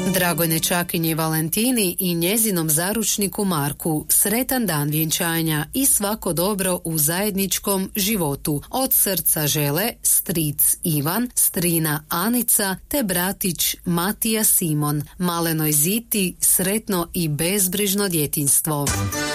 Dragoj nećakinji Valentini i njezinom zaručniku Marku sretan dan vjenčanja i svako dobro u zajedničkom životu. Od srca žele stric Ivan, strina Anica te bratić Matija Simon. Malenoj Ziti sretno i bezbrižno djetinjstvo.